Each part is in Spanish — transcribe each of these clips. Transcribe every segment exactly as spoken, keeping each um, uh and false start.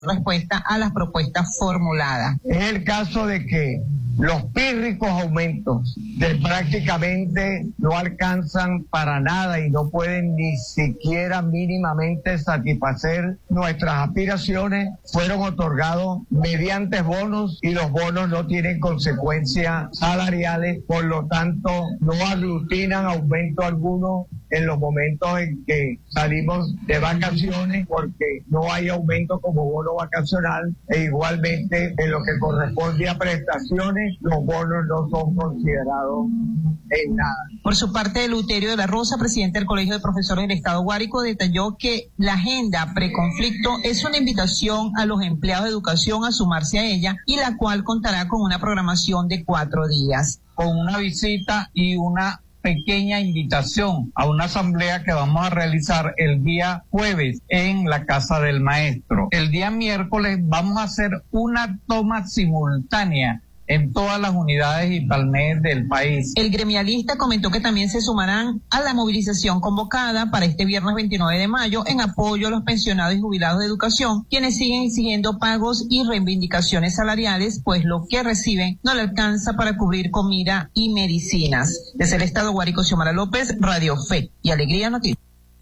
respuesta a las propuestas formuladas. Es el caso de que los pírricos aumentos de prácticamente no alcanzan para nada y no pueden ni siquiera mínimamente satisfacer nuestras aspiraciones, fueron otorgados mediante bonos y los bonos no tienen consecuencias salariales, por lo tanto no aglutinan aumento alguno en los momentos en que salimos de vacaciones, porque no hay aumento como bono vacacional, e igualmente en lo que corresponde a prestaciones, los bonos no son considerados en nada. Por su parte, Eleuterio de la Rosa, presidente del Colegio de Profesores del Estado Guárico, detalló que la agenda preconflicto es una invitación a los empleados de educación a sumarse a ella, y la cual contará con una programación de cuatro días. Con una visita y una pequeña invitación a una asamblea que vamos a realizar el día jueves en la Casa del Maestro. El día miércoles vamos a hacer una toma simultánea en todas las unidades y palmeres del país. El gremialista comentó que también se sumarán a la movilización convocada para este viernes veintinueve de mayo en apoyo a los pensionados y jubilados de educación, quienes siguen exigiendo pagos y reivindicaciones salariales, pues lo que reciben no le alcanza para cubrir comida y medicinas. Desde el Estado Guárico, Xiomara López, Radio Fe y Alegría Noticias.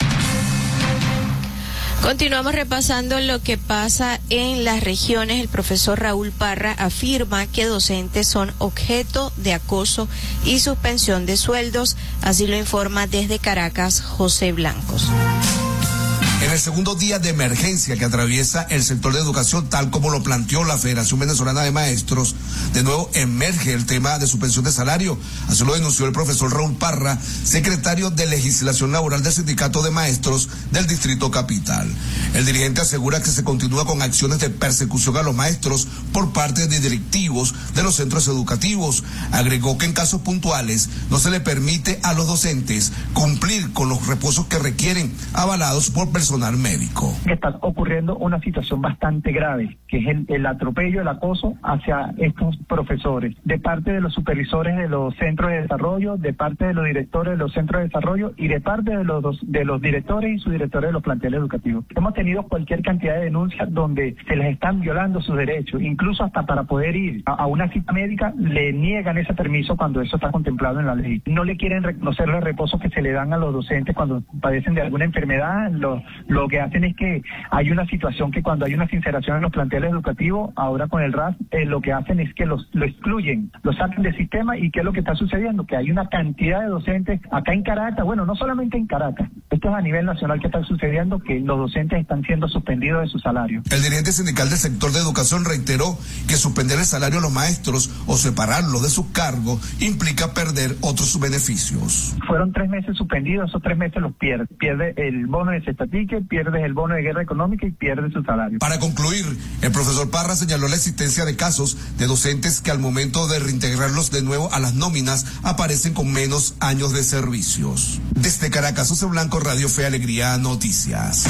Continuamos repasando lo que pasa en las regiones. El profesor Raúl Parra afirma que docentes son objeto de acoso y suspensión de sueldos. Así lo informa desde Caracas José Blancos. En el segundo día de emergencia que atraviesa el sector de educación, tal como lo planteó la Federación Venezolana de Maestros, de nuevo emerge el tema de suspensión de salario. Así lo denunció el profesor Raúl Parra, secretario de Legislación Laboral del Sindicato de Maestros del Distrito Capital. El dirigente asegura que se continúa con acciones de persecución a los maestros por parte de directivos de los centros educativos. Agregó que en casos puntuales no se le permite a los docentes cumplir con los reposos que requieren, avalados por personas médico. Está ocurriendo una situación bastante grave, que es el, el atropello, el acoso hacia estos profesores, de parte de los supervisores de los centros de desarrollo, de parte de los directores de los centros de desarrollo y de parte de los de los directores y subdirectores de los planteles educativos. Hemos tenido cualquier cantidad de denuncias donde se les están violando sus derechos, incluso hasta para poder ir a, a una cita médica le niegan ese permiso cuando eso está contemplado en la ley. No le quieren reconocer los reposos que se le dan a los docentes cuando padecen de alguna enfermedad. Los Lo que hacen es que hay una situación que cuando hay una sinceración en los planteles educativos, ahora con el R A S, eh, lo que hacen es que los lo excluyen, lo sacan del sistema. ¿Y qué es lo que está sucediendo? Que hay una cantidad de docentes acá en Caracas, bueno, no solamente en Caracas, esto es a nivel nacional que está sucediendo, que los docentes están siendo suspendidos de su salario. El dirigente sindical del sector de educación reiteró que suspender el salario a los maestros o separarlos de sus cargos implica perder otros beneficios. Fueron tres meses suspendidos, esos tres meses los pierde, pierde el bono de cestatique, pierdes el bono de guerra económica y pierdes su salario. Para concluir, el profesor Parra señaló la existencia de casos de docentes que al momento de reintegrarlos de nuevo a las nóminas aparecen con menos años de servicios. Desde Caracas, José Blanco, Radio Fe, Alegría, Noticias.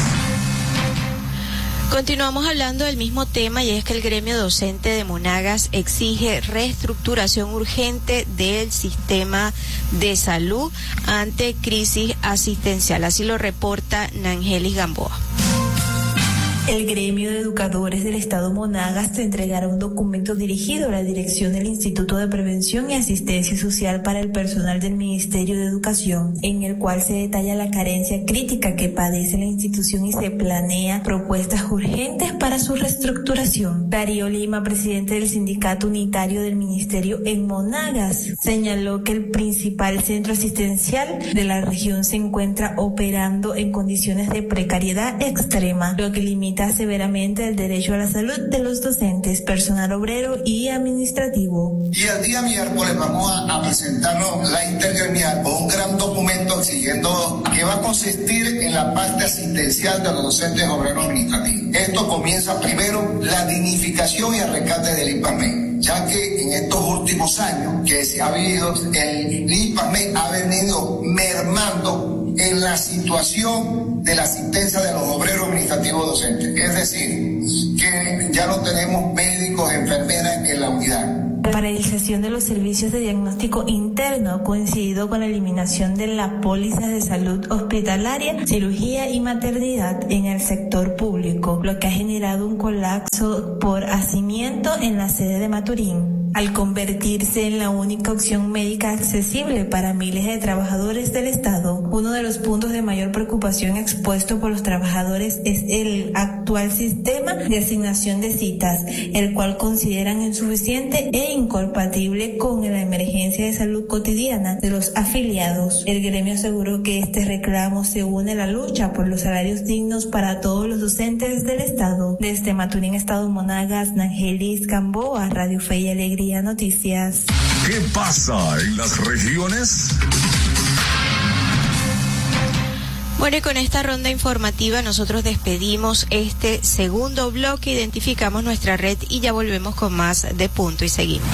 Continuamos hablando del mismo tema, y es que el gremio docente de Monagas exige reestructuración urgente del sistema de salud ante crisis asistencial. Así lo reporta Nangelis Gamboa. El gremio de educadores del Estado Monagas te entregará un documento dirigido a la dirección del Instituto de Prevención y Asistencia Social para el personal del Ministerio de Educación, en el cual se detalla la carencia crítica que padece la institución y se planea propuestas urgentes para su reestructuración. Darío Lima, presidente del Sindicato Unitario del Ministerio en Monagas, señaló que el principal centro asistencial de la región se encuentra operando en condiciones de precariedad extrema, lo que limita severamente el derecho a la salud de los docentes, personal obrero y administrativo. Y el día miércoles vamos a, a presentarnos la intergremial con un gran documento exigiendo que va a consistir en la parte asistencial de los docentes obreros administrativos. Esto comienza primero la dignificación y el rescate del I P A M E, ya que en estos últimos años que se ha habido, el I P A M E ha venido mermando en la situación de la asistencia de los obreros administrativos docentes. Es decir, que ya no tenemos médicos, enfermeras en la unidad. paralización de los servicios de diagnóstico interno ha coincidido con la eliminación de la póliza de salud hospitalaria, cirugía y maternidad en el sector público, lo que ha generado un colapso por hacimiento en la sede de Maturín. Al convertirse en la única opción médica accesible para miles de trabajadores del Estado, uno de los puntos de mayor preocupación expuesto por los trabajadores es el actual sistema de asignación de citas, el cual consideran insuficiente e incompatible con la emergencia de salud cotidiana de los afiliados. El gremio aseguró que este reclamo se une a la lucha por los salarios dignos para todos los docentes del Estado. Desde Maturín, Estado Monagas, Nangelis Gamboa, Radio Fe y Alegría Noticias. ¿Qué pasa en las regiones? Bueno, y con esta ronda informativa nosotros despedimos este segundo bloque, identificamos nuestra red y ya volvemos con más de Punto y Seguimos.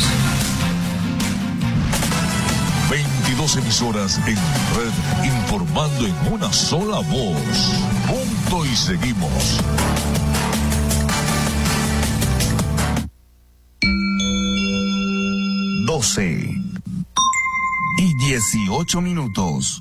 veintidós emisoras en red, informando en una sola voz. Punto y Seguimos. doce y dieciocho minutos.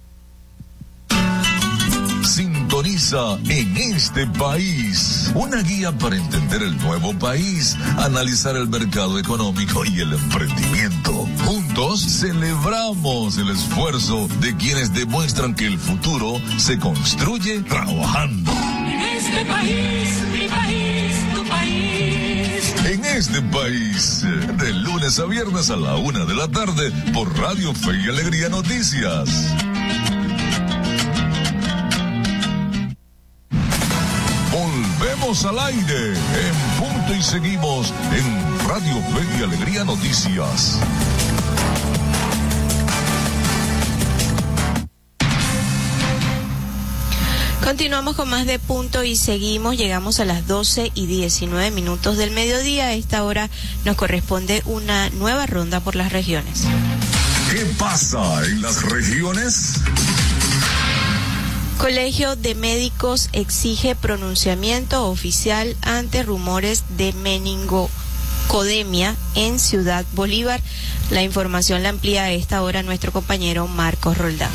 Sintoniza En este País, una guía para entender el nuevo país, analizar el mercado económico y el emprendimiento. Juntos celebramos el esfuerzo de quienes demuestran que el futuro se construye trabajando. En este país, mi país, tu país. En este país, de lunes a viernes a la una de la tarde, por Radio Fe y Alegría Noticias. Volvemos al aire en Punto y Seguimos en Radio Fe y Alegría Noticias. Continuamos con más de Punto y Seguimos. Llegamos a las doce y diecinueve minutos del mediodía. A esta hora nos corresponde una nueva ronda por las regiones. ¿Qué pasa en las regiones? Colegio de Médicos exige pronunciamiento oficial ante rumores de meningocodemia en Ciudad Bolívar. La información la amplía a esta hora nuestro compañero Marcos Roldán.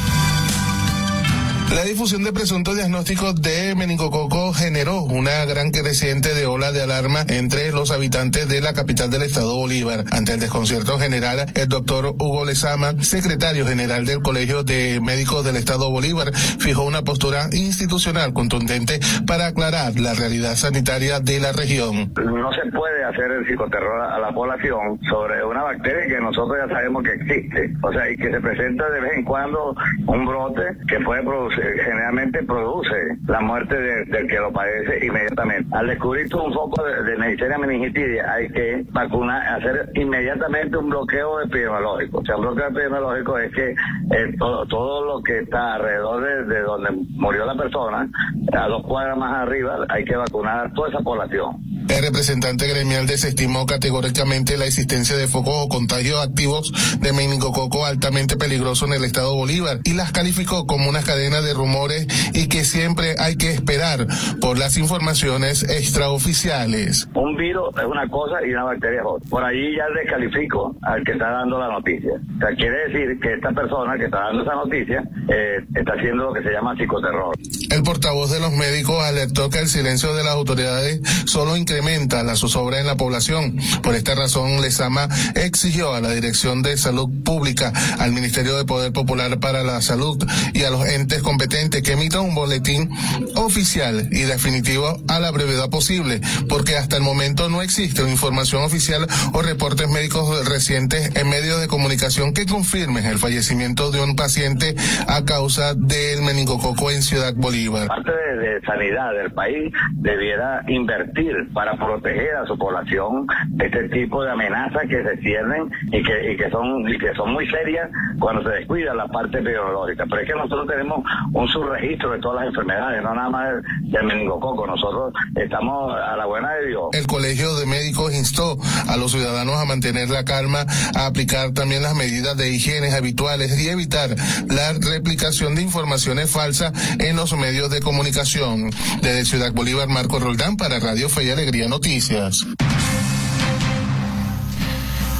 La difusión de presuntos diagnósticos de meningococo generó una gran creciente de ola de alarma entre los habitantes de la capital del estado Bolívar. Ante el desconcierto general, el doctor Hugo Lezama, secretario general del Colegio de Médicos del estado Bolívar, fijó una postura institucional contundente para aclarar la realidad sanitaria de la región. No se puede hacer el psicoterror a la población sobre una bacteria que nosotros ya sabemos que existe, o sea, y que se presenta de vez en cuando un brote que puede producir, generalmente produce la muerte de, del que lo padece inmediatamente. Al descubrir tú un foco de, de Neisseria meningitidia, hay que vacunar, hacer inmediatamente un bloqueo epidemiológico. O sea, un bloqueo epidemiológico es que eh, todo, todo lo que está alrededor de, de donde murió la persona, a dos cuadras más arriba, hay que vacunar a toda esa población. El representante gremial desestimó categóricamente la existencia de focos o contagios activos de meningococo altamente peligroso en el estado Bolívar y las calificó como una cadena de rumores y que siempre hay que esperar por las informaciones extraoficiales. Un virus es una cosa y una bacteria es otra. Por allí ya descalifico al que está dando la noticia. O sea, quiere decir que esta persona que está dando esa noticia eh, está haciendo lo que se llama psicoterror. El portavoz de los médicos alertó que el silencio de las autoridades solo incrementa la zozobra en la población. Por esta razón, Lezama exigió a la Dirección de Salud Pública, al Ministerio de Poder Popular para la Salud y a los entes competentes que emitan un boletín oficial y definitivo a la brevedad posible, porque hasta el momento no existe una información oficial o reportes médicos recientes en medios de comunicación que confirmen el fallecimiento de un paciente a causa del meningococo en Ciudad Bolívar. Parte de, de sanidad del país debiera invertir para proteger a su población de este tipo de amenazas que se ciernen y que, y que son y que son muy serias cuando se descuida la parte epidemiológica. Pero es que nosotros tenemos un subregistro de todas las enfermedades, no nada más del, del meningococo. Nosotros estamos a la buena de Dios. El Colegio de Médicos instó a los ciudadanos a mantener la calma, a aplicar también las medidas de higiene habituales y evitar la replicación de informaciones falsas en los medios de comunicación. Desde Ciudad Bolívar, Marco Roldán para Radio Fe y Alegría Noticias.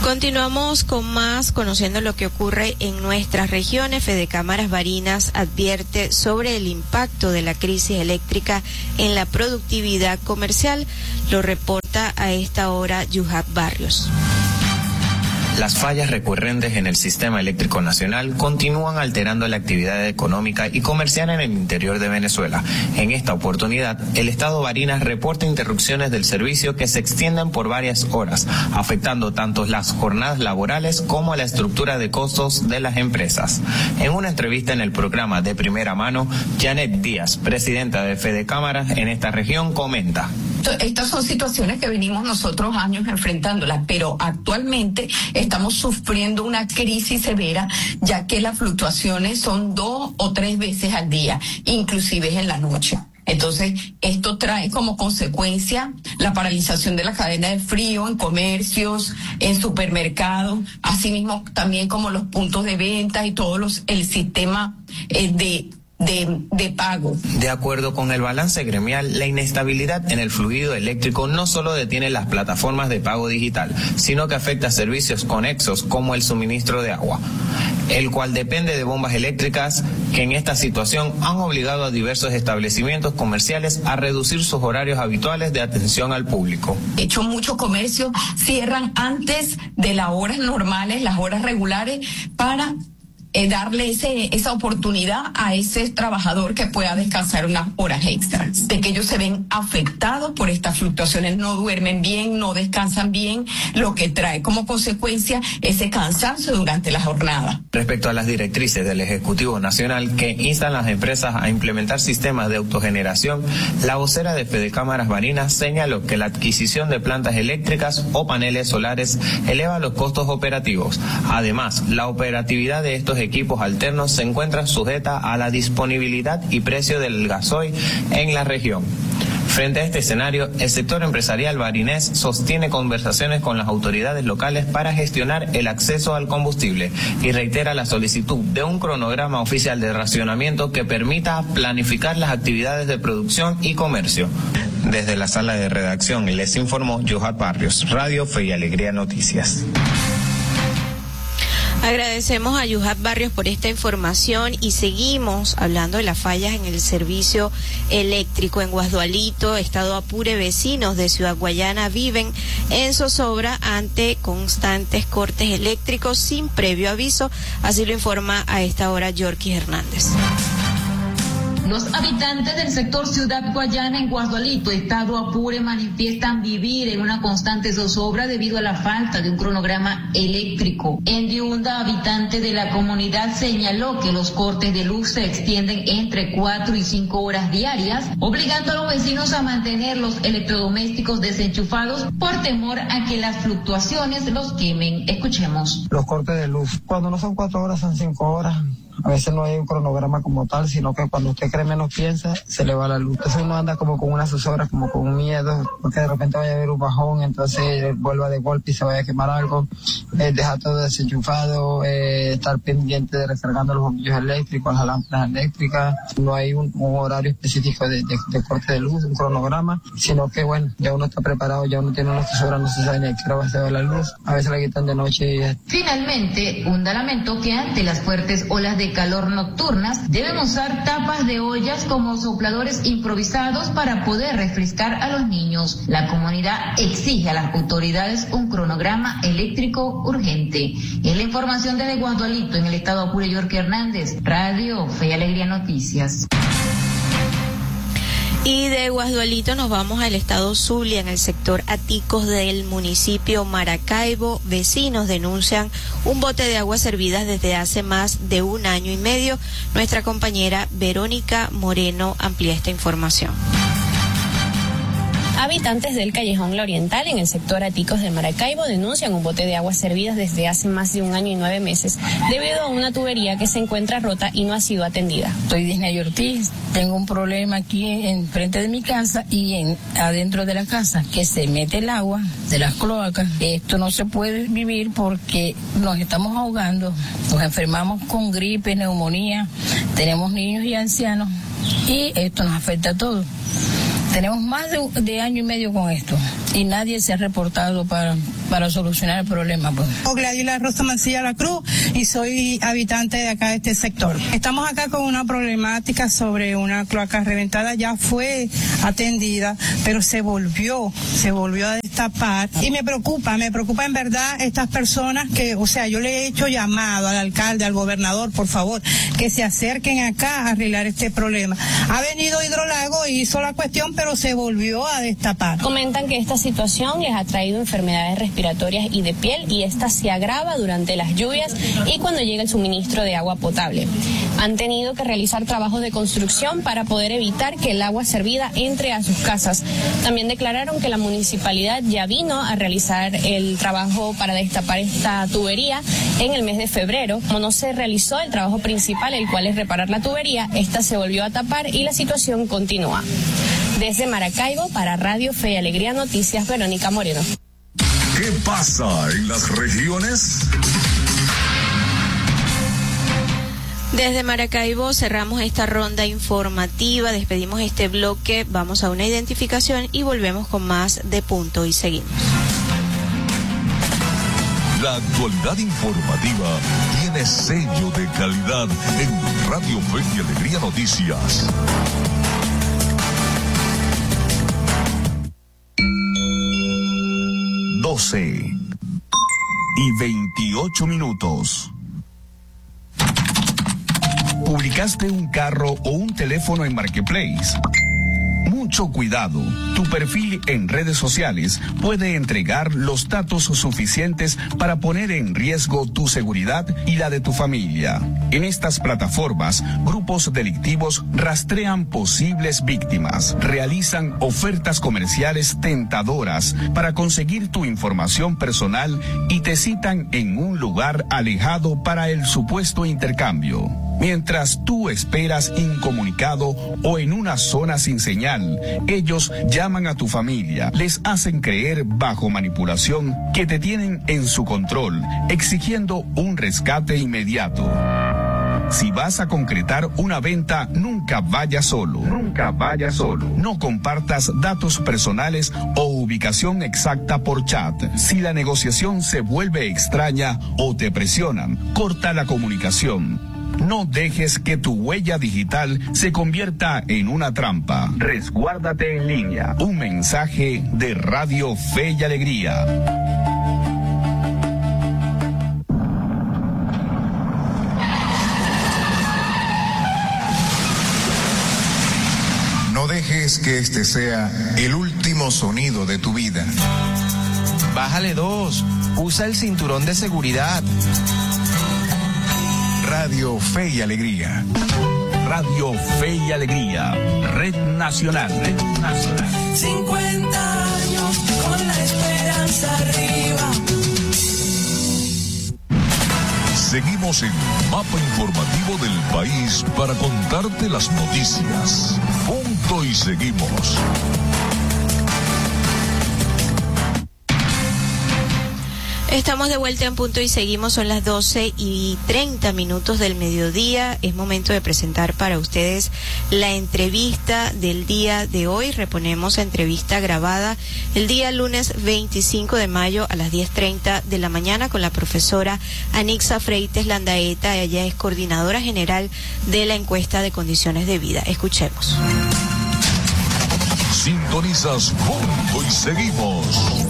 Continuamos con más, conociendo lo que ocurre en nuestras regiones. Fedecámaras Barinas advierte sobre el impacto de la crisis eléctrica en la productividad comercial. Lo reporta a esta hora Yuhat Barrios. Las fallas recurrentes en el sistema eléctrico nacional continúan alterando la actividad económica y comercial en el interior de Venezuela. En esta oportunidad, el Estado Barinas reporta interrupciones del servicio que se extienden por varias horas, afectando tanto las jornadas laborales como la estructura de costos de las empresas. En una entrevista en el programa De Primera Mano, Janet Díaz, presidenta de Fedecámaras en esta región, comenta: estas son situaciones que venimos nosotros años enfrentándolas, pero actualmente estamos sufriendo una crisis severa, ya que las fluctuaciones son dos o tres veces al día, inclusive en la noche. Entonces, esto trae como consecuencia la paralización de la cadena de frío en comercios, en supermercados, asimismo también como los puntos de venta y todo los, el sistema eh, de De, de pago. De acuerdo con el balance gremial, la inestabilidad en el fluido eléctrico no solo detiene las plataformas de pago digital, sino que afecta a servicios conexos como el suministro de agua, el cual depende de bombas eléctricas que en esta situación han obligado a diversos establecimientos comerciales a reducir sus horarios habituales de atención al público. De hecho, muchos comercios cierran antes de las horas normales, las horas regulares, para Eh, darle ese, esa oportunidad a ese trabajador que pueda descansar unas horas extras, de que ellos se ven afectados por estas fluctuaciones, no duermen bien, no descansan bien, lo que trae como consecuencia ese cansancio durante la jornada. Respecto a las directrices del Ejecutivo Nacional que instan a las empresas a implementar sistemas de autogeneración, la vocera de Fedecámaras Barinas señaló que la adquisición de plantas eléctricas o paneles solares eleva los costos operativos. Además, la operatividad de estos equipos alternos se encuentra sujeta a la disponibilidad y precio del gasoil en la región. Frente a este escenario, el sector empresarial barinés sostiene conversaciones con las autoridades locales para gestionar el acceso al combustible y reitera la solicitud de un cronograma oficial de racionamiento que permita planificar las actividades de producción y comercio. Desde la sala de redacción les informó Yuhat Barrios, Radio Fe y Alegría Noticias. Agradecemos a Yuhat Barrios por esta información y seguimos hablando de las fallas en el servicio eléctrico en Guasdualito, Estado Apure. Vecinos de Ciudad Guayana viven en zozobra ante constantes cortes eléctricos sin previo aviso, así lo informa a esta hora Yorky Hernández. Los habitantes del sector Ciudad Guayana en Guasdualito, Estado Apure, manifiestan vivir en una constante zozobra debido a la falta de un cronograma eléctrico. En Diunda, habitante de la comunidad señaló que los cortes de luz se extienden entre cuatro y cinco horas diarias, obligando a los vecinos a mantener los electrodomésticos desenchufados por temor a que las fluctuaciones los quemen. Escuchemos. Los cortes de luz, cuando no son cuatro horas, son cinco horas. A veces no hay un cronograma como tal, sino que cuando usted cree menos piensa, se le va la luz. Entonces uno anda como con unas zozobras, como con un miedo, porque de repente vaya a haber un bajón, entonces vuelva de golpe y se vaya a quemar algo, eh, dejar todo desenchufado, eh, estar pendiente de recargando los bombillos eléctricos, las lámparas eléctricas. No hay un, un horario específico de, de, de corte de luz, un cronograma, sino que bueno, ya uno está preparado, ya uno tiene una zozobra, no se sabe ni a qué hora va a ser la luz. A veces la quitan de noche y... Finalmente, Hunda lamentó que ante las fuertes olas de calor nocturnas deben usar tapas de ollas como sopladores improvisados para poder refrescar a los niños. La comunidad exige a las autoridades un cronograma eléctrico urgente. Es la información desde Guasdualito, en el Estado Apure. Yorky Hernández, Radio Fe y Alegría Noticias. Y de Guasdualito nos vamos al estado Zulia, en el sector Aticos del municipio Maracaibo. Vecinos denuncian un bote de aguas servidas desde hace más de un año y medio. Nuestra compañera Verónica Moreno amplía esta información. Habitantes del Callejón La Oriental, en el sector Aticos de Maracaibo, denuncian un bote de aguas servidas desde hace más de un año y nueve meses debido a una tubería que se encuentra rota y no ha sido atendida. Soy Disney Ortiz, tengo un problema aquí en frente de mi casa y en adentro de la casa, que se mete el agua de las cloacas. Esto no se puede vivir porque nos estamos ahogando, nos enfermamos con gripe, neumonía, tenemos niños y ancianos y esto nos afecta a todos. Tenemos más de, de año y medio con esto. y nadie se ha reportado para, para solucionar el problema. Pues. Gladys Rosa Mancilla La Cruz y soy habitante de acá de este sector. Estamos acá con una problemática sobre una cloaca reventada, ya fue atendida, pero se volvió, se volvió a destapar y me preocupa, me preocupa en verdad estas personas que, o sea, yo le he hecho llamado al alcalde, al gobernador, por favor, que se acerquen acá a arreglar este problema. Ha venido Hidrolago y hizo la cuestión, pero se volvió a destapar. Comentan que esta situación les ha traído enfermedades respiratorias y de piel y esta se agrava durante las lluvias y cuando llega el suministro de agua potable. Han tenido que realizar trabajos de construcción para poder evitar que el agua servida entre a sus casas. También declararon que la municipalidad ya vino a realizar el trabajo para destapar esta tubería en el mes de febrero. Como no se realizó el trabajo principal, el cual es reparar la tubería, esta se volvió a tapar y la situación continúa. Desde Maracaibo, para Radio Fe y Alegría Noticias, Verónica Moreno. ¿Qué pasa en las regiones? Desde Maracaibo cerramos esta ronda informativa, despedimos este bloque, vamos a una identificación y volvemos con más de Punto y Seguimos. La actualidad informativa tiene sello de calidad en Radio Fe y Alegría Noticias. doce y veintiocho minutos. ¿Publicaste un carro o un teléfono en Marketplace? Mucho cuidado, tu perfil en redes sociales puede entregar los datos suficientes para poner en riesgo tu seguridad y la de tu familia. En estas plataformas, grupos delictivos rastrean posibles víctimas, realizan ofertas comerciales tentadoras para conseguir tu información personal y te citan en un lugar alejado para el supuesto intercambio. Mientras tú esperas incomunicado o en una zona sin señal, ellos llaman a tu familia, les hacen creer bajo manipulación que te tienen en su control, exigiendo un rescate inmediato. Si vas a concretar una venta, nunca vayas solo. Nunca vayas solo. No compartas datos personales o ubicación exacta por chat. Si la negociación se vuelve extraña o te presionan, corta la comunicación. No dejes que tu huella digital se convierta en una trampa. Resguárdate en línea. Un mensaje de Radio Fe y Alegría. No dejes que este sea el último sonido de tu vida. Bájale dos. Usa el cinturón de seguridad. Radio Fe y Alegría. Radio Fe y Alegría. Red Nacional. Red Nacional. cincuenta años con la esperanza arriba. Seguimos en Mapa Informativo del País para contarte las noticias. Punto y seguimos. Estamos de vuelta en Punto y Seguimos, son las doce y treinta minutos del mediodía. Es momento de presentar para ustedes la entrevista del día de hoy. Reponemos entrevista grabada el día lunes veinticinco de mayo a las diez treinta de la mañana con la profesora Anixa Freites Landaeta. Ella es coordinadora general de la encuesta de condiciones de vida. Escuchemos. Sintonizas Punto y Seguimos.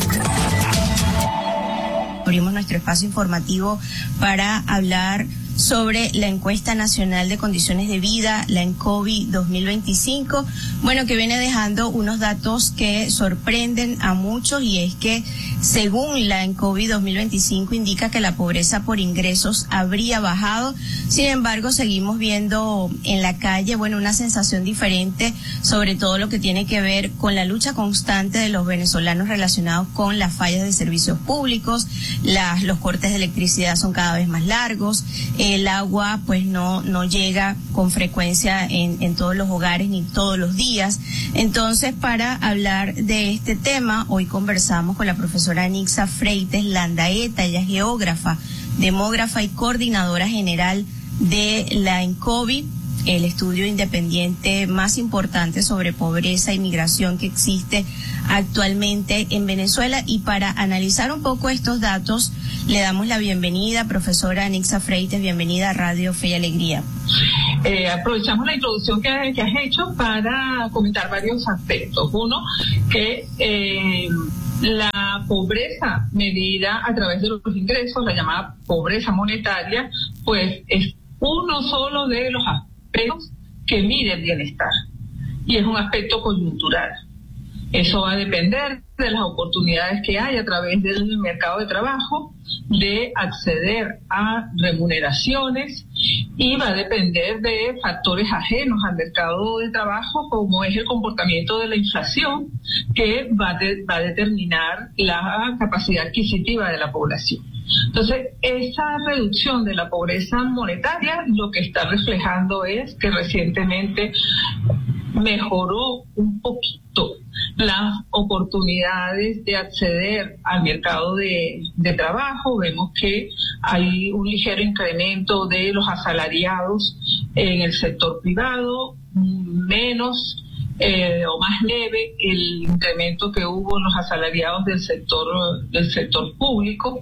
Abrimos nuestro espacio informativo para hablar sobre la encuesta nacional de condiciones de vida, la ENCOVI dos mil veinticinco, bueno, que viene dejando unos datos que sorprenden a muchos, y es que según la ENCOVI dos mil veinticinco indica que la pobreza por ingresos habría bajado. Sin embargo, seguimos viendo en la calle, bueno, una sensación diferente, sobre todo lo que tiene que ver con la lucha constante de los venezolanos relacionados con las fallas de servicios públicos. Las, los cortes de electricidad son cada vez más largos, el agua pues no, no llega con frecuencia en, en todos los hogares ni todos los días. Entonces, para hablar de este tema, hoy conversamos con la profesora Anixa Freites Landaeta. Ella es geógrafa, demógrafa y coordinadora general de la ENCOVI. el estudio independiente más importante sobre pobreza y migración que existe actualmente en Venezuela. Y para analizar un poco estos datos, le damos la bienvenida, profesora Anixa Freites, bienvenida a Radio Fe y Alegría. Eh, aprovechamos la introducción que, que has hecho para comentar varios aspectos. Uno, que eh, la pobreza medida a través de los ingresos, la llamada pobreza monetaria, pues es uno solo de los aspectos que mide el bienestar, y es un aspecto coyuntural. Eso va a depender de las oportunidades que hay a través del mercado de trabajo, de acceder a remuneraciones, y va a depender de factores ajenos al mercado de trabajo, como es el comportamiento de la inflación, que va, de, va a determinar la capacidad adquisitiva de la población. Entonces, esa reducción de la pobreza monetaria lo que está reflejando es que recientemente mejoró un poquito las oportunidades de acceder al mercado de, de trabajo. Vemos que hay un ligero incremento de los asalariados en el sector privado, menos eh, o más leve el incremento que hubo en los asalariados del sector del sector público.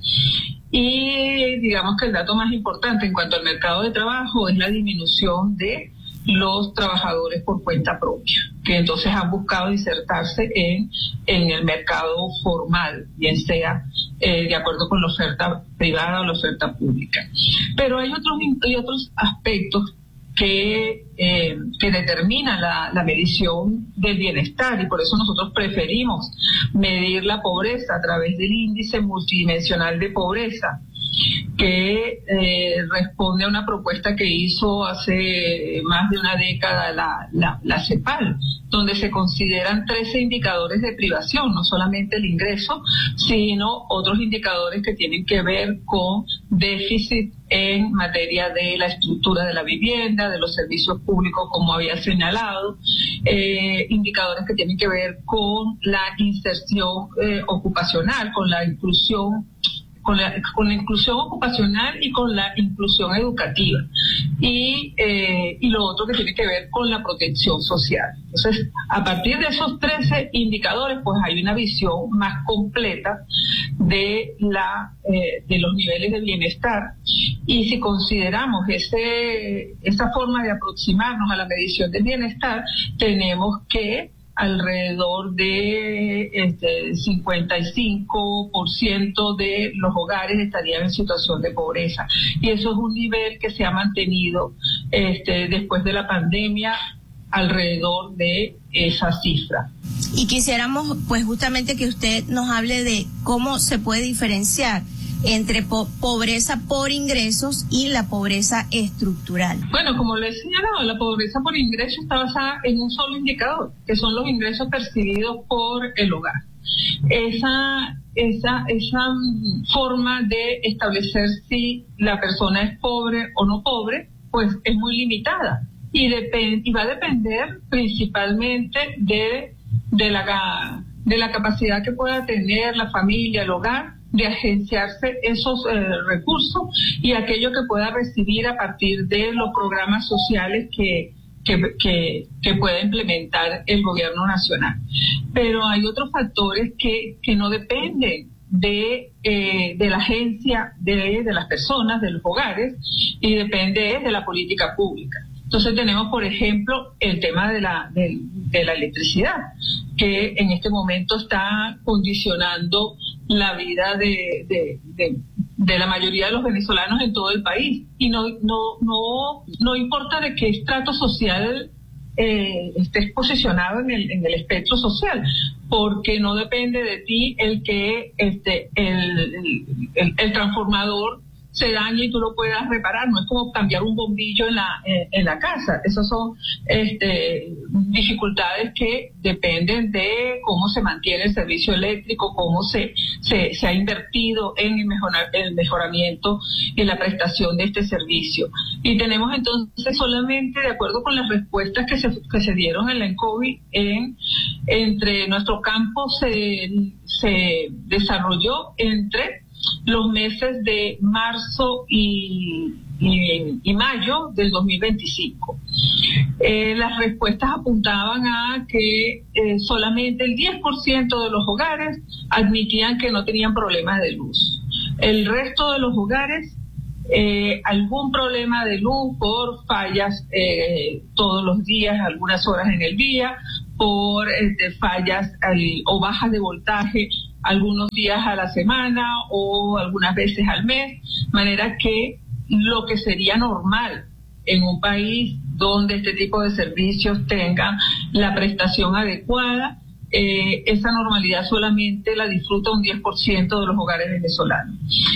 Y digamos que el dato más importante en cuanto al mercado de trabajo es la disminución de los trabajadores por cuenta propia, que entonces han buscado insertarse en, en el mercado formal, bien sea eh, de acuerdo con la oferta privada o la oferta pública. Pero hay otros, hay otros aspectos que, eh, que determinan la, la medición del bienestar, y por eso nosotros preferimos medir la pobreza a través del índice multidimensional de pobreza, que eh, responde a una propuesta que hizo hace más de una década la, la, la CEPAL, donde se consideran trece indicadores de privación, no solamente el ingreso, sino otros indicadores que tienen que ver con déficit en materia de la estructura de la vivienda, de los servicios públicos, como había señalado, eh, indicadores que tienen que ver con la inserción eh, ocupacional, con la inclusión Con la, con la inclusión ocupacional y con la inclusión educativa, y, eh, y lo otro que tiene que ver con la protección social. Entonces, a partir de esos trece indicadores, pues hay una visión más completa de, la, eh, de los niveles de bienestar, y si consideramos ese, esa forma de aproximarnos a la medición del bienestar, tenemos que alrededor de este, cincuenta y cinco por ciento de los hogares estarían en situación de pobreza. Y eso es un nivel que se ha mantenido este, después de la pandemia alrededor de esa cifra. Y quisiéramos, pues, justamente que usted nos hable de cómo se puede diferenciar entre po- pobreza por ingresos y la pobreza estructural. Bueno, como le he señalado, la pobreza por ingreso está basada en un solo indicador, que son los ingresos percibidos por el hogar. Esa, esa, esa forma de establecer si la persona es pobre o no pobre, pues es muy limitada, y, depend- y va a depender principalmente de, de, la, de la capacidad que pueda tener la familia, el hogar, de agenciarse esos eh, recursos y aquello que pueda recibir a partir de los programas sociales que, que, que, que pueda implementar el gobierno nacional. Pero hay otros factores que, que no dependen de, eh, de la agencia de, de las personas, de los hogares, y depende de la política pública. Entonces tenemos, por ejemplo, el tema de la, de, de la electricidad, que en este momento está condicionando la vida de, de, de, de la mayoría de los venezolanos en todo el país. Y no, no, no, no importa de qué estrato social eh, estés posicionado en el, en el espectro social, porque no depende de ti el que este, el, el, el, el transformador se daña y tú lo puedas reparar. No es como cambiar un bombillo en la en, en la casa. Esas son este, dificultades que dependen de cómo se mantiene el servicio eléctrico, cómo se se, se ha invertido en el, mejorar, el mejoramiento y la prestación de este servicio. Y tenemos entonces solamente, de acuerdo con las respuestas que se que se dieron en la ENCOVI, en entre nuestro campo se se desarrolló entre los meses de marzo y, y, y mayo del dos mil veinticinco. Eh, las respuestas apuntaban a que eh, solamente el diez por ciento de los hogares admitían que no tenían problemas de luz. El resto de los hogares, eh, algún problema de luz por fallas eh, todos los días, algunas horas en el día, por este, fallas al, o bajas de voltaje algunos días a la semana o algunas veces al mes, de manera que lo que sería normal en un país donde este tipo de servicios tengan la prestación adecuada, eh, esa normalidad solamente la disfruta un diez por ciento de los hogares venezolanos.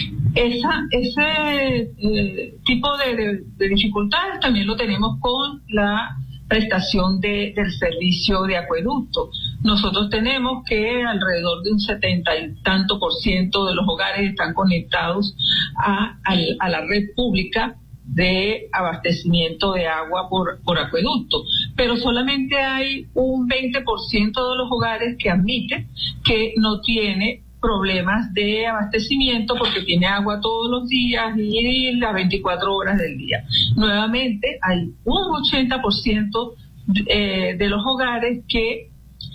Esa, ese eh, tipo de, de, de dificultades también lo tenemos con la prestación de, del servicio de acueducto. Nosotros tenemos que alrededor de un setenta y tanto por ciento de los hogares están conectados a, a, a la red pública de abastecimiento de agua por, por acueducto, pero solamente hay un veinte por ciento de los hogares que admiten que no tiene problemas de abastecimiento porque tiene agua todos los días y las veinticuatro horas del día. Nuevamente hay un ochenta por ciento de, de los hogares que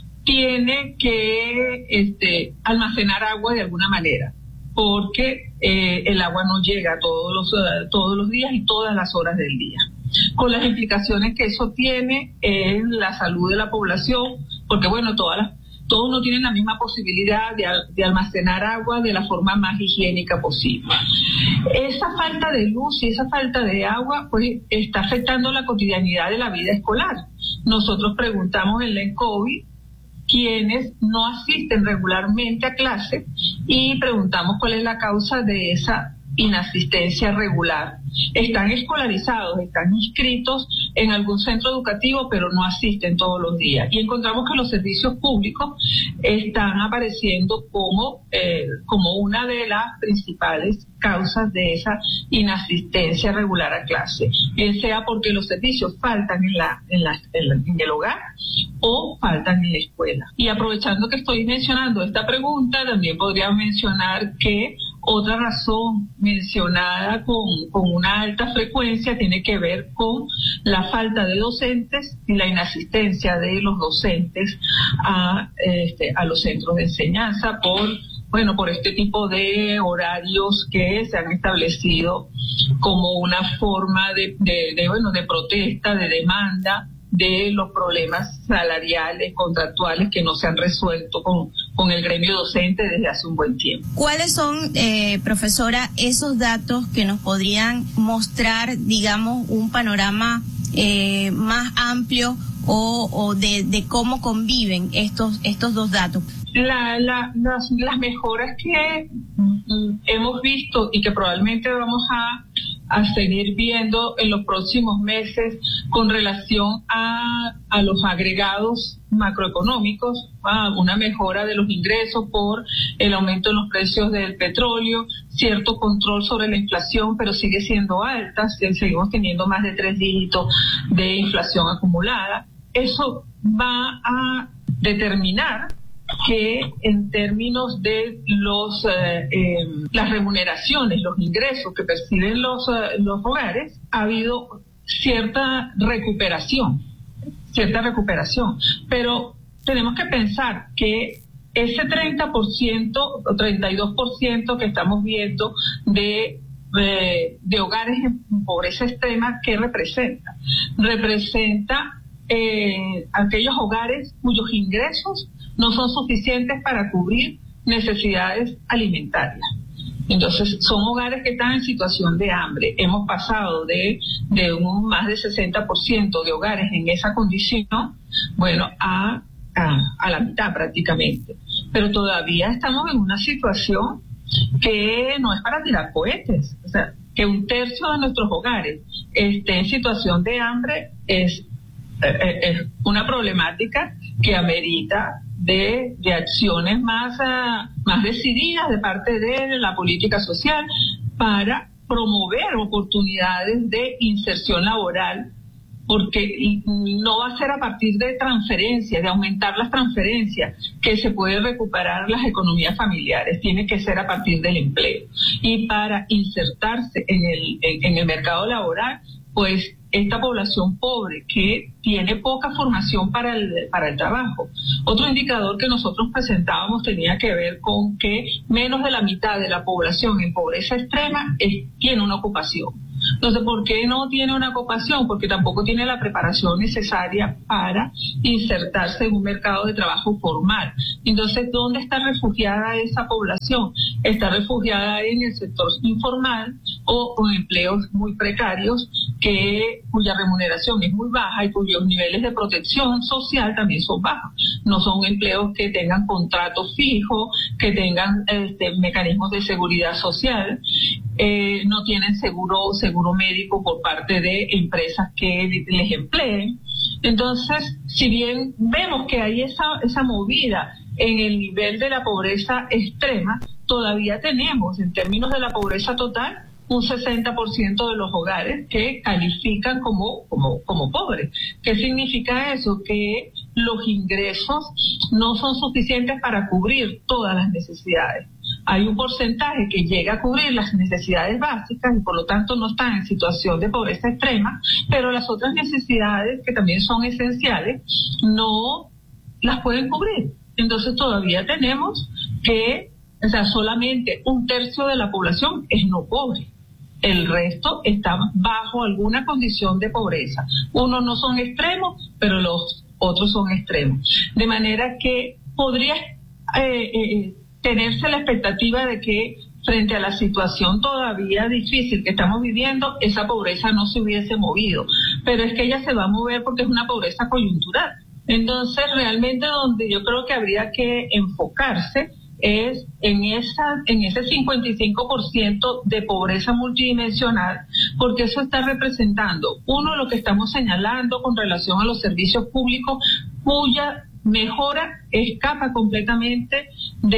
tiene que este, almacenar agua de alguna manera, porque eh, el agua no llega todos los, uh, todos los días y todas las horas del día, con las implicaciones que eso tiene en la salud de la población, porque bueno, todas las, todos no tienen la misma posibilidad de, de almacenar agua de la forma más higiénica posible. Esa falta de luz y esa falta de agua pues está afectando la cotidianidad de la vida escolar. Nosotros preguntamos en la ENCOVI quienes no asisten regularmente a clase y preguntamos cuál es la causa de esa inasistencia regular. Están escolarizados, están inscritos en algún centro educativo, pero no asisten todos los días. Y encontramos que los servicios públicos están apareciendo como, eh, como una de las principales causas de esa inasistencia regular a clase, bien sea porque los servicios faltan en, la, en, la, en, la, en el hogar o faltan en la escuela. Y aprovechando que estoy mencionando esta pregunta, también podría mencionar que otra razón mencionada con, con una alta frecuencia tiene que ver con la falta de docentes y la inasistencia de los docentes a, este, a los centros de enseñanza por, bueno, por este tipo de horarios que se han establecido como una forma de, de, de, bueno, de protesta, de demanda de los problemas salariales, contractuales que no se han resuelto con, con el gremio docente desde hace un buen tiempo. ¿Cuáles son, eh, profesora, esos datos que nos podrían mostrar, digamos, un panorama eh, más amplio o, o de, de cómo conviven estos, estos dos datos? La, la, las, las mejoras que mm, hemos visto y que probablemente vamos a a seguir viendo en los próximos meses con relación a, a los agregados macroeconómicos, a una mejora de los ingresos por el aumento en los precios del petróleo, cierto control sobre la inflación, pero sigue siendo alta, seguimos teniendo más de tres dígitos de inflación acumulada. Eso va a determinar que en términos de los eh, eh, las remuneraciones, los ingresos que perciben los, eh, los hogares, ha habido cierta recuperación, cierta recuperación, pero tenemos que pensar que ese treinta por ciento o treinta y dos por ciento que estamos viendo de de, de hogares en pobreza extrema, ¿qué representa? Representa eh, aquellos hogares cuyos ingresos no son suficientes para cubrir necesidades alimentarias. Entonces, son hogares que están en situación de hambre. Hemos pasado de, de un más de sesenta por ciento de hogares en esa condición, bueno, a, a, a la mitad prácticamente. Pero todavía estamos en una situación que no es para tirar cohetes. O sea, que un tercio de nuestros hogares esté en situación de hambre es, eh, es una problemática que amerita De, de acciones más, uh, más decididas de parte de la política social para promover oportunidades de inserción laboral porque no va a ser a partir de transferencias, de aumentar las transferencias, que se puede recuperar las economías familiares, tiene que ser a partir del empleo. Y para insertarse en el, en, en el mercado laboral, pues esta población pobre que tiene poca formación para el, para el trabajo. Otro indicador que nosotros presentábamos tenía que ver con que menos de la mitad de la población en pobreza extrema es, tiene una ocupación. Entonces, ¿por qué no tiene una ocupación? Porque tampoco tiene la preparación necesaria para insertarse en un mercado de trabajo formal. Entonces, ¿dónde está refugiada esa población? Está refugiada en el sector informal o con empleos muy precarios, que cuya remuneración es muy baja y cuyos niveles de protección social también son bajos. No son empleos que tengan contratos fijos, que tengan este, mecanismos de seguridad social, eh, no tienen seguro seguro médico por parte de empresas que les empleen. Entonces, si bien vemos que hay esa, esa movida en el nivel de la pobreza extrema, todavía tenemos, en términos de la pobreza total, un sesenta por ciento de los hogares que califican como, como, como pobres. ¿Qué significa eso? Que los ingresos no son suficientes para cubrir todas las necesidades. Hay un porcentaje que llega a cubrir las necesidades básicas y por lo tanto no están en situación de pobreza extrema, pero las otras necesidades que también son esenciales no las pueden cubrir. Entonces todavía tenemos que, o sea, solamente un tercio de la población es no pobre. El resto está bajo alguna condición de pobreza. Unos no son extremos, pero los otros son extremos. De manera que podría eh, eh, tenerse la expectativa de que frente a la situación todavía difícil que estamos viviendo, esa pobreza no se hubiese movido. Pero es que ella se va a mover porque es una pobreza coyuntural. Entonces, realmente donde yo creo que habría que enfocarse es en esa en ese cincuenta y cinco por ciento de pobreza multidimensional, porque eso está representando, uno, lo que estamos señalando con relación a los servicios públicos, cuya mejora escapa completamente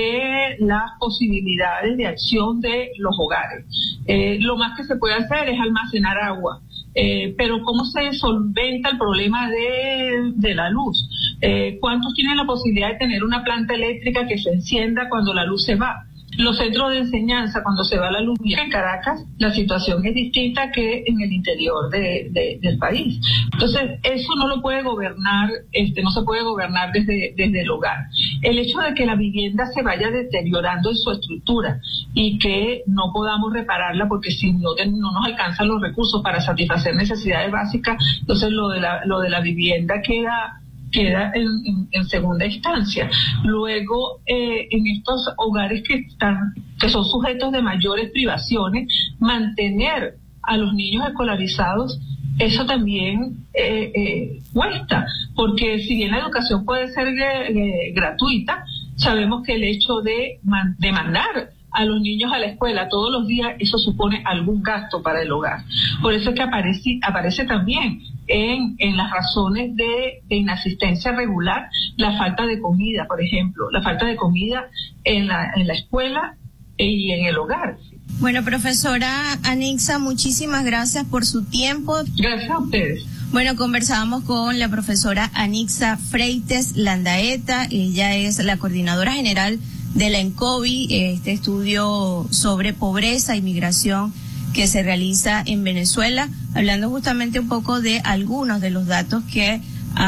de las posibilidades de acción de los hogares. Eh, lo más que se puede hacer es almacenar agua. Eh, pero ¿cómo se solventa el problema de, de la luz? Eh, ¿Cuántos tienen la posibilidad de tener una planta eléctrica que se encienda cuando la luz se va? Los centros de enseñanza, cuando se va la luz, en Caracas la situación es distinta que en el interior de, de, del país. Entonces, eso no lo puede gobernar, este, no se puede gobernar desde, desde el hogar. El hecho de que la vivienda se vaya deteriorando en su estructura y que no podamos repararla porque si no, no nos alcanzan los recursos para satisfacer necesidades básicas, entonces lo de la, lo de la vivienda queda queda en, en, en segunda instancia. Luego, eh, en estos hogares que están, que son sujetos de mayores privaciones, mantener a los niños escolarizados, eso también eh, eh, cuesta, porque si bien la educación puede ser eh, gratuita, sabemos que el hecho de, man, de mandar a los niños a la escuela todos los días, eso supone algún gasto para el hogar. Por eso es que aparece, aparece también en, en las razones de, de inasistencia regular la falta de comida, por ejemplo, la falta de comida en la, en la escuela y en el hogar. Bueno, profesora Anixa, muchísimas gracias por su tiempo. Gracias a ustedes. Bueno, conversábamos con la profesora Anixa Freites Landaeta, ella es la coordinadora general de la ENCOVI, este estudio sobre pobreza y migración que se realiza en Venezuela, hablando justamente un poco de algunos de los datos que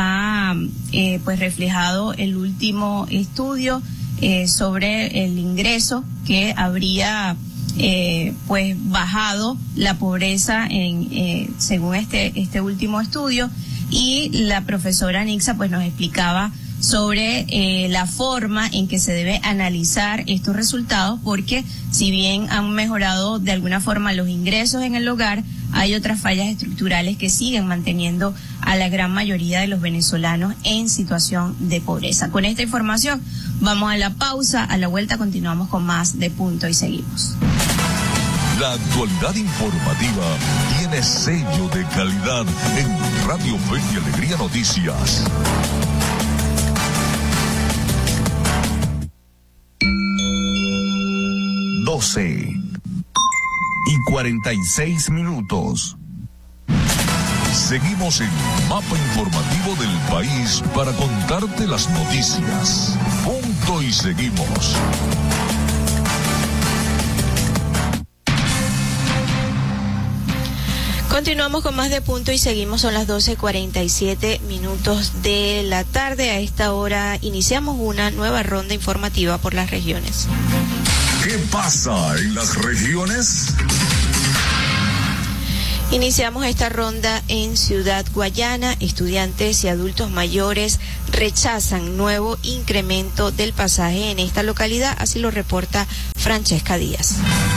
ha eh, pues reflejado el último estudio eh, sobre el ingreso que habría eh, pues bajado la pobreza en eh, según este este último estudio, y la profesora Anixa pues nos explicaba sobre eh, la forma en que se debe analizar estos resultados, porque si bien han mejorado de alguna forma los ingresos en el hogar, hay otras fallas estructurales que siguen manteniendo a la gran mayoría de los venezolanos en situación de pobreza. Con esta información vamos a la pausa, a la vuelta continuamos con más de Punto y seguimos. La actualidad informativa tiene sello de calidad en Radio Fe y Alegría Noticias. doce y cuarenta y seis minutos. Seguimos en Mapa Informativo del País para contarte las noticias. Punto y seguimos. Continuamos con más de Punto y seguimos, son las doce cuarenta y siete minutos de la tarde. A esta hora iniciamos una nueva ronda informativa por las regiones. ¿Qué pasa en las regiones? Iniciamos esta ronda en Ciudad Guayana. Estudiantes y adultos mayores rechazan nuevo incremento del pasaje en esta localidad, así lo reporta Francesca Díaz.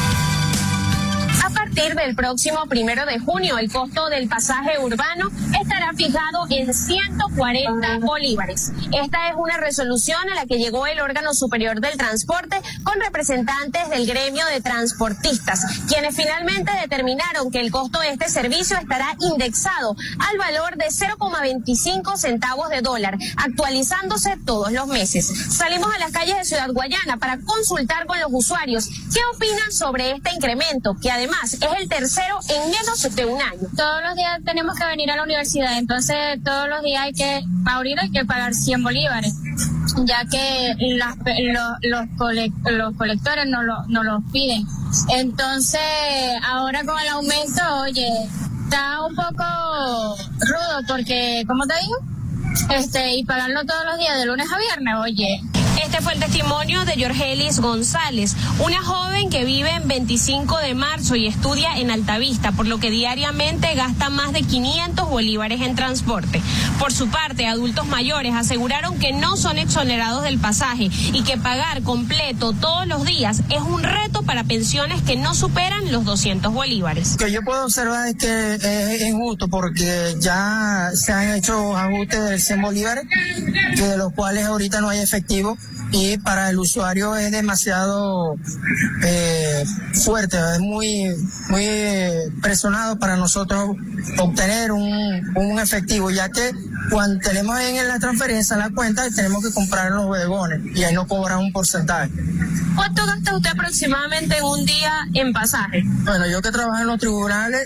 A partir del próximo primero de junio, el costo del pasaje urbano estará fijado en ciento cuarenta bolívares. Esta es una resolución a la que llegó el órgano superior del transporte con representantes del gremio de transportistas, quienes finalmente determinaron que el costo de este servicio estará indexado al valor de cero coma veinticinco centavos de dólar, actualizándose todos los meses. Salimos a las calles de Ciudad Guayana para consultar con los usuarios qué opinan sobre este incremento, que además es el tercero en menos de un año. Todos los días tenemos que venir a la universidad, entonces todos los días hay que, ahorita hay que pagar cien bolívares, ya que las, los, los, colect, los colectores no, lo, no los piden. Entonces, ahora con el aumento, oye, está un poco rudo porque, ¿cómo te digo? Este, y pagarlo todos los días de lunes a viernes, oye. Este fue el testimonio de Yorgelis González, una joven que vive en veinticinco de marzo y estudia en Altavista, por lo que diariamente gasta más de quinientos bolívares en transporte. Por su parte, adultos mayores aseguraron que no son exonerados del pasaje y que pagar completo todos los días es un reto para pensiones que no superan los doscientos bolívares. Lo que yo puedo observar es que es injusto porque ya se han hecho ajustes de cien bolívares, que de los cuales ahorita no hay efectivo. Y para el usuario es demasiado eh, fuerte, es muy muy presionado para nosotros obtener un, un efectivo, ya que cuando tenemos en la transferencia, en la cuenta, tenemos que comprar los bodegones y ahí nos cobran un porcentaje. ¿Cuánto gasta usted aproximadamente en un día en pasaje? Bueno, yo que trabajo en los tribunales,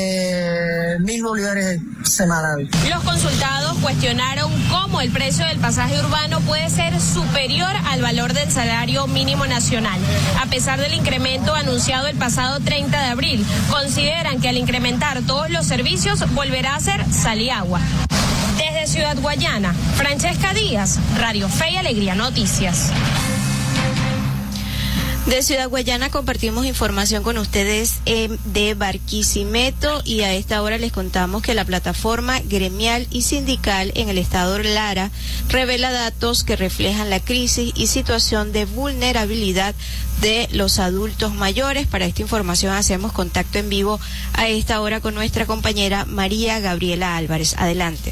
eh, mil bolívares semanales. Los consultados cuestionaron cómo el precio del pasaje urbano puede ser superior al valor del salario mínimo nacional. A pesar del incremento anunciado el pasado treinta de abril, consideran que al incrementar todos los servicios volverá a ser sal y agua. Desde Ciudad Guayana, Francesca Díaz, Radio Fe y Alegría Noticias. De Ciudad Guayana compartimos información con ustedes eh, de Barquisimeto y a esta hora les contamos que la plataforma gremial y sindical en el estado Lara revela datos que reflejan la crisis y situación de vulnerabilidad de los adultos mayores. Para esta información hacemos contacto en vivo a esta hora con nuestra compañera María Gabriela Álvarez. Adelante.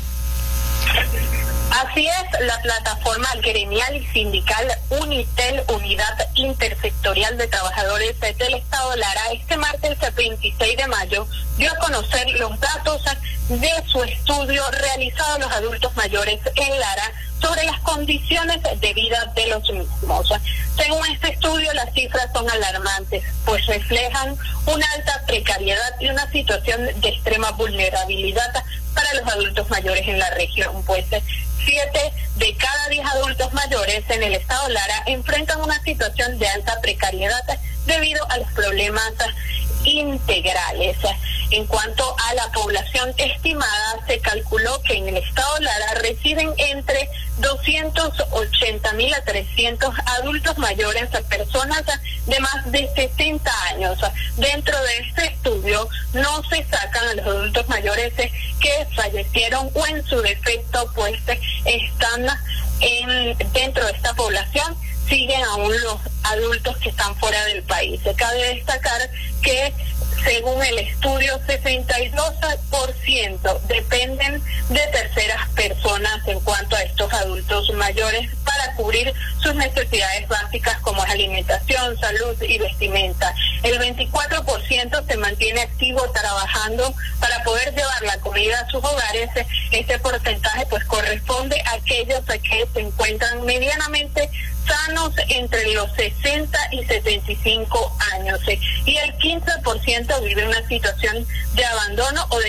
Así es, la plataforma gremial y sindical Unitel, Unidad Intersectorial de Trabajadores del Estado Lara, este martes veintiséis de mayo dio a conocer los datos de su estudio realizado a los adultos mayores en Lara sobre las condiciones de vida de los mismos. Según este estudio, las cifras son alarmantes, pues reflejan una alta precariedad y una situación de extrema vulnerabilidad para los adultos mayores en la región, pues siete de cada diez adultos mayores en el estado Lara enfrentan una situación de alta precariedad debido a los problemas integrales. En cuanto a la población estimada, se calculó que en el estado Lara residen entre doscientos ochenta mil a trescientos adultos mayores, personas de más de sesenta años. Dentro de este estudio no se sacan a los adultos mayores que fallecieron o en su defecto pues están en, dentro de esta población. Siguen aún los adultos que están fuera del país. Se cabe destacar que según el estudio, sesenta y dos por ciento dependen de terceras personas en cuanto a estos adultos mayores para cubrir sus necesidades básicas como es alimentación, salud y vestimenta. El veinticuatro por ciento se mantiene activo trabajando para poder llevar la comida a sus hogares. Este porcentaje pues corresponde a aquellos que se encuentran medianamente sanos entre los sesenta y setenta y cinco años, y el quince por ciento vive una situación de abandono o de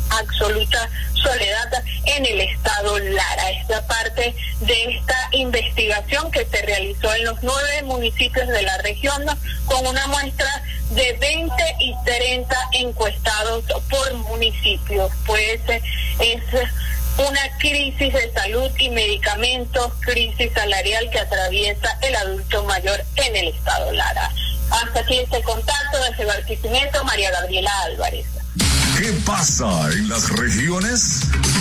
absoluta soledad en el estado Lara. Esta parte de esta investigación que se realizó en los nueve municipios de la región con una muestra de veinte y treinta encuestados por municipio. Pues es una crisis de salud y medicamentos, crisis salarial que atraviesa el adulto mayor en el estado Lara. Hasta aquí este contacto desde Barquisimeto, María Gabriela Álvarez. ¿Qué pasa en las regiones?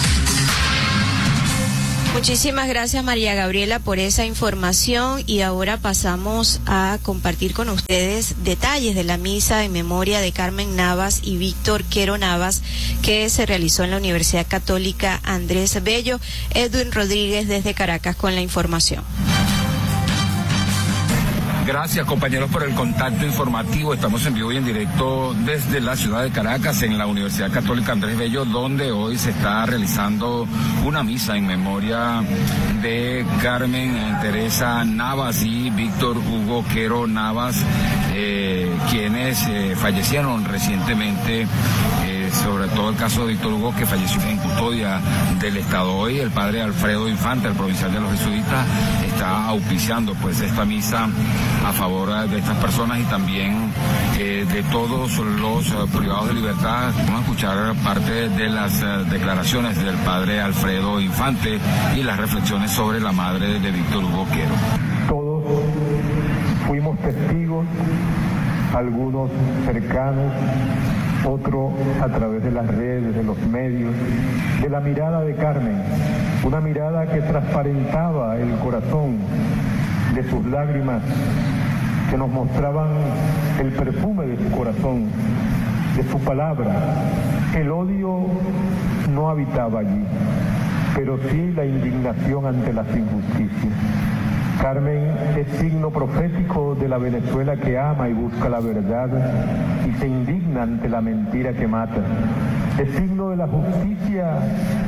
Muchísimas gracias, María Gabriela, por esa información, y ahora pasamos a compartir con ustedes detalles de la misa en memoria de Carmen Navas y Víctor Quero Navas que se realizó en la Universidad Católica Andrés Bello. Edwin Rodríguez desde Caracas con la información. Gracias, compañeros, por el contacto informativo. Estamos en vivo y en directo desde la ciudad de Caracas, en la Universidad Católica Andrés Bello, donde hoy se está realizando una misa en memoria de Carmen Teresa Navas y Víctor Hugo Quero Navas, eh, quienes eh, fallecieron recientemente. Sobre todo el caso de Víctor Hugo, que falleció en custodia del Estado. Hoy el padre Alfredo Infante, el provincial de los jesuitas, está auspiciando pues esta misa a favor de estas personas y también eh, de todos los uh, privados de libertad. Vamos a escuchar parte de las uh, declaraciones del padre Alfredo Infante y las reflexiones sobre la madre de Víctor Hugo Quero. Todos fuimos testigos, algunos cercanos, otro a través de las redes, de los medios, de la mirada de Carmen, una mirada que transparentaba el corazón, de sus lágrimas, que nos mostraban el perfume de su corazón, de su palabra. El odio no habitaba allí, pero sí la indignación ante las injusticias. Carmen es signo profético de la Venezuela que ama y busca la verdad y se indigna ante la mentira que mata. Es signo de la justicia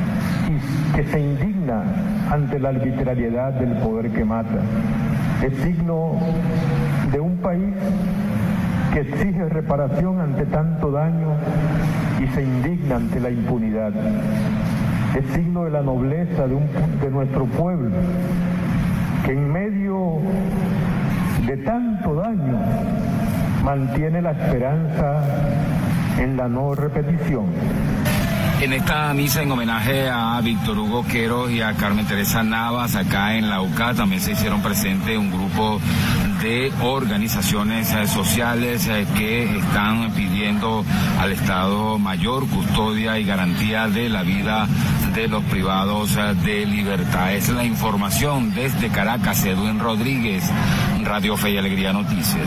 y que se indigna ante la arbitrariedad del poder que mata. Es signo de un país que exige reparación ante tanto daño y se indigna ante la impunidad. Es signo de la nobleza de, un, de nuestro pueblo, que en medio de tanto daño mantiene la esperanza en la no repetición. En esta misa en homenaje a Víctor Hugo Quero y a Carmen Teresa Navas, acá en la U C A, también se hicieron presentes un grupo de organizaciones eh, sociales eh, que están pidiendo al Estado mayor custodia y garantía de la vida de los privados eh, de libertad. Es la información desde Caracas, Edwin Rodríguez, Radio Fe y Alegría Noticias.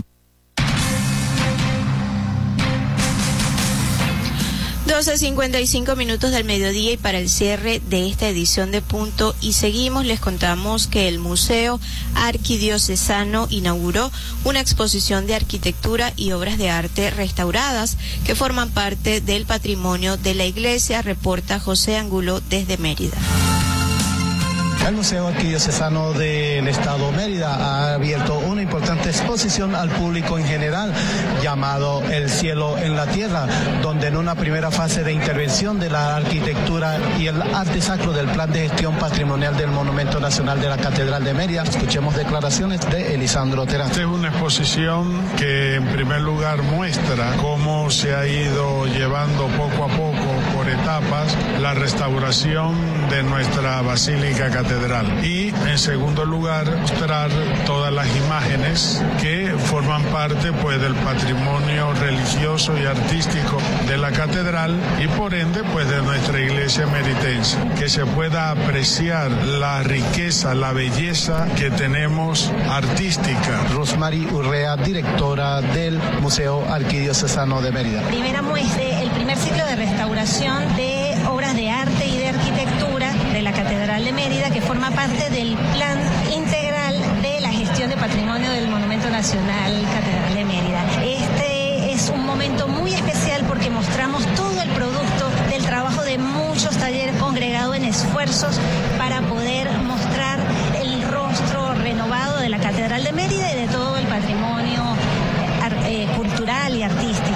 doce cincuenta y cinco minutos del mediodía, y para el cierre de esta edición de Punto y Seguimos les contamos que el Museo Arquidiocesano inauguró una exposición de arquitectura y obras de arte restauradas que forman parte del patrimonio de la iglesia, reporta José Angulo desde Mérida. El Museo Arquidiocesano del Estado Mérida ha abierto una importante exposición al público en general llamado El Cielo en la Tierra, donde en una primera fase de intervención de la arquitectura y el arte sacro del Plan de Gestión Patrimonial del Monumento Nacional de la Catedral de Mérida, escuchemos declaraciones de Elisandro Terán. Esta es una exposición que en primer lugar muestra cómo se ha ido llevando poco a poco, por etapas, la restauración de nuestra Basílica Catedral. Y en segundo lugar, mostrar todas las imágenes que forman parte pues del patrimonio religioso y artístico de la catedral y por ende pues de nuestra iglesia meritense, que se pueda apreciar la riqueza, la belleza que tenemos artística. Rosmary Urrea, directora del Museo Arquidiocesano de Mérida. Primera muestra, el primer ciclo de restauración de obras de arte y de arquitectura de la Catedral de Mérida, que forma parte del plan integral de la gestión de patrimonio del Monumento Nacional Catedral de Mérida. Este es un momento muy especial porque mostramos todo el producto del trabajo de muchos talleres congregados en esfuerzos para poder mostrar el rostro renovado de la Catedral de Mérida y de todo el patrimonio eh, cultural y artístico. La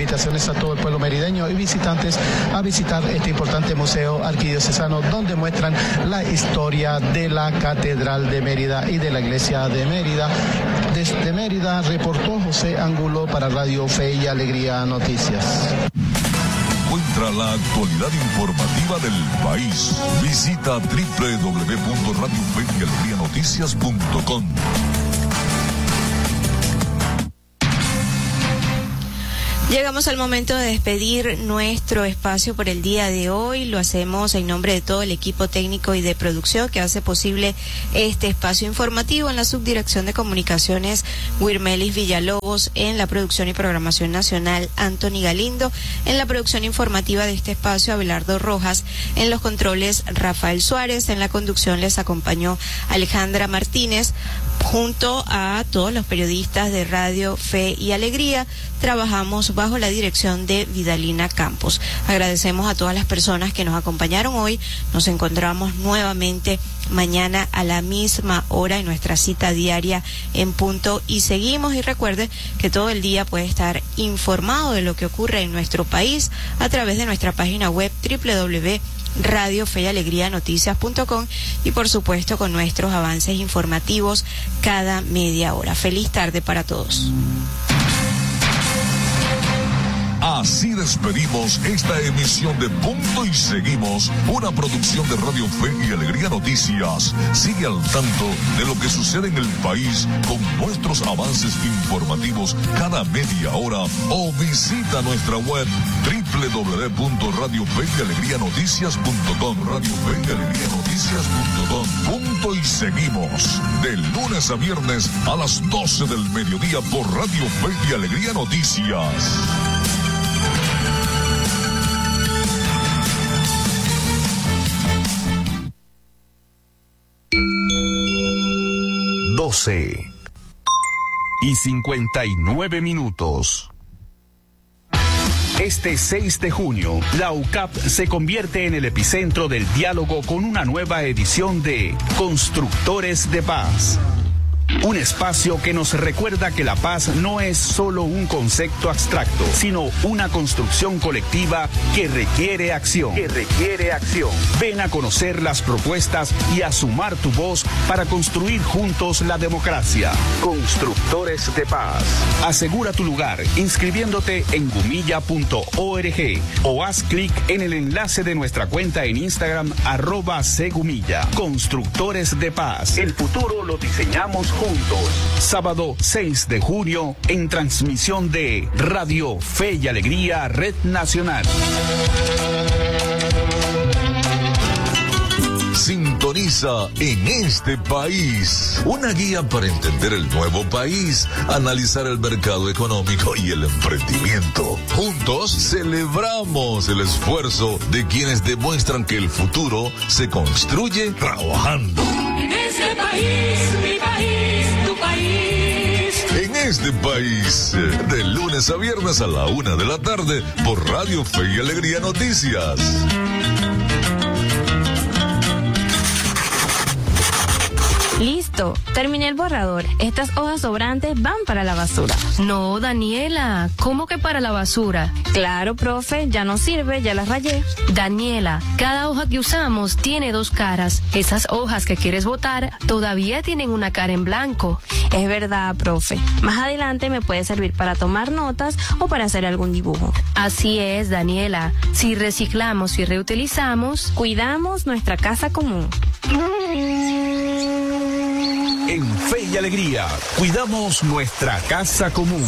invitaciones a todo el pueblo merideño y visitantes a visitar este importante museo arquidiocesano donde muestran la historia de la Catedral de Mérida y de la Iglesia de Mérida. Desde Mérida reportó José Angulo para Radio Fe y Alegría Noticias. Encuentra la actualidad informativa del país. Visita doble u doble u doble u punto radio fe y alegría noticias punto com. Llegamos al momento de despedir nuestro espacio por el día de hoy. Lo hacemos en nombre de todo el equipo técnico y de producción que hace posible este espacio informativo. En la subdirección de comunicaciones, Wirmelis Villalobos. En la producción y programación nacional, Anthony Galindo. En la producción informativa de este espacio, Abelardo Rojas. En los controles, Rafael Suárez. En la conducción les acompañó Alejandra Martínez. Junto a todos los periodistas de Radio Fe y Alegría, trabajamos bajo la dirección de Vidalina Campos. Agradecemos a todas las personas que nos acompañaron hoy. Nos encontramos nuevamente mañana a la misma hora en nuestra cita diaria en punto y seguimos. Y recuerde que todo el día puede estar informado de lo que ocurre en nuestro país a través de nuestra página web doble u doble u doble u punto radio fe y alegría noticias punto com y por supuesto con nuestros avances informativos cada media hora. Feliz tarde para todos. Así despedimos esta emisión de Punto y Seguimos, una producción de Radio Fe y Alegría Noticias. Sigue al tanto de lo que sucede en el país con nuestros avances informativos cada media hora o visita nuestra web doble u doble u doble u punto radio fe y alegría noticias punto com. Radio Fe y Alegría Noticias punto com. Punto y Seguimos, de lunes a viernes a las doce del mediodía por Radio Fe y Alegría Noticias. doce y cincuenta y nueve minutos. Este seis de junio, la U C A P se convierte en el epicentro del diálogo con una nueva edición de Constructores de Paz. Un espacio que nos recuerda que la paz no es solo un concepto abstracto, sino una construcción colectiva que requiere acción. Que requiere acción. Ven a conocer las propuestas y a sumar tu voz para construir juntos la democracia. Constructores de Paz. Asegura tu lugar inscribiéndote en gumilla punto org o haz clic en el enlace de nuestra cuenta en Instagram arroba segumilla. Constructores de Paz. El futuro lo diseñamos juntos. Sábado seis de junio en transmisión de Radio Fe y Alegría Red Nacional. Sintoniza En Este País, una guía para entender el nuevo país, analizar el mercado económico y el emprendimiento. Juntos celebramos el esfuerzo de quienes demuestran que el futuro se construye trabajando. En este país, mi país, tu país. En este país, de lunes a viernes a la una de la tarde por Radio Fe y Alegría Noticias. Listo, terminé el borrador. Estas hojas sobrantes van para la basura. No, Daniela, ¿cómo que para la basura? Claro, profe, ya no sirve, ya las rayé. Daniela, cada hoja que usamos tiene dos caras. Esas hojas que quieres botar todavía tienen una cara en blanco. Es verdad, profe. Más adelante me puede servir para tomar notas o para hacer algún dibujo. Así es, Daniela. Si reciclamos y reutilizamos, cuidamos nuestra casa común. En Fe y Alegría, cuidamos nuestra casa común.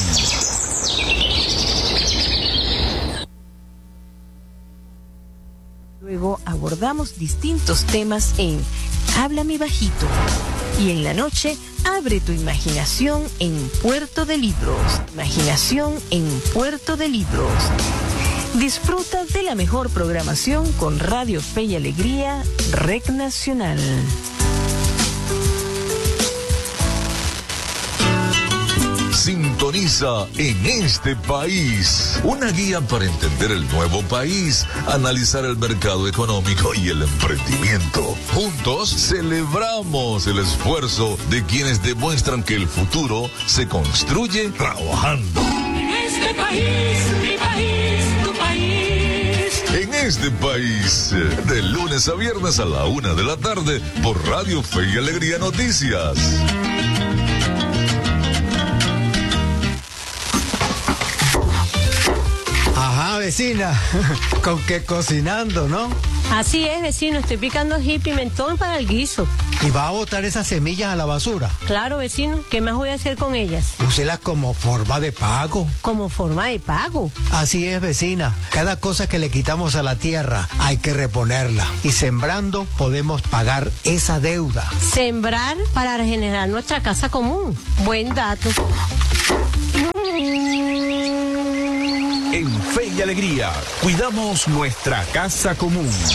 Luego abordamos distintos temas en Háblame Bajito. Y en la noche, abre tu imaginación en Puerto de Libros. Imaginación en Puerto de Libros. Disfruta de la mejor programación con Radio Fe y Alegría, Red Nacional. Sintoniza En Este País, una guía para entender el nuevo país, analizar el mercado económico y el emprendimiento. Juntos celebramos el esfuerzo de quienes demuestran que el futuro se construye trabajando. En este país, mi país. este país. De lunes a viernes a la una de la tarde por Radio Fe y Alegría Noticias. Ajá, vecina, con que cocinando, ¿no? Así es, vecino, estoy picando ají y pimentón para el guiso. ¿Y va a botar esas semillas a la basura? Claro, vecino, ¿qué más voy a hacer con ellas? Úselas como forma de pago. ¿Como forma de pago? Así es, vecina. Cada cosa que le quitamos a la tierra hay que reponerla. Y sembrando podemos pagar esa deuda. Sembrar para regenerar nuestra casa común. Buen dato. En Fe y Alegría, cuidamos nuestra casa común.